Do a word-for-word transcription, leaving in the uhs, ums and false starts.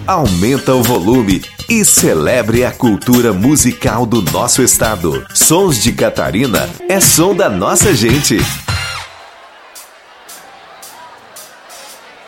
aumenta o volume e celebre a cultura musical do nosso estado. Sons de Catarina é som da nossa gente.